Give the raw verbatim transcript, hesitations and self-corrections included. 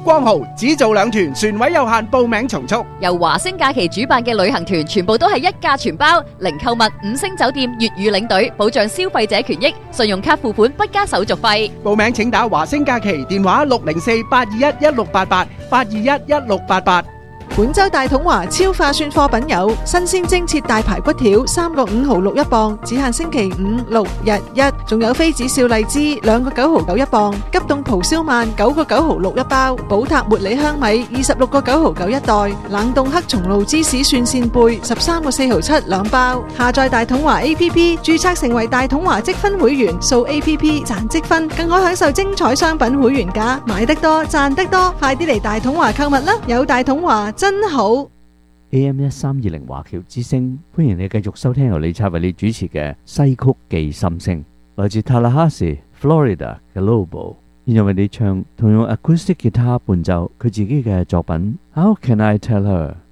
光豪只做兩團，船位有限，報名從速。 由華星假期主辦嘅旅行團全部都係一價全包，零購物、五星酒店、粵語領隊，保障消費者權益，信用卡付款不加手續費。 報名請打華星假期電話六零四八二一一六八八八二一一六八八。 本周大統華超化算貨品有新鮮蒸切大排骨條三個五毫六一磅，只限星期五六日一，仲有妃子笑荔枝兩個九毫九一磅，急凍蒲燒鰻九個九毫六一包，寶塔茉莉香米二十六個九毫九一袋，冷凍黑松露芝士蒜扇貝十三個四毫七兩包。下載大統華 A P P， 註冊成為大統華積分會員，掃 A P P 賺積分，更可享受精彩商品會員價，買得多賺得多，快啲嚟大統華購物啦！有大統華真好。 A M 一三二零華僑之聲，歡迎你繼續收聽由李察為你主持嘅西曲寄心聲，來自 Tallahassee Florida 嘅 Lobo， 現在為你唱同用 acoustic guitar 伴奏佢自己嘅作品 How Can I Tell Her。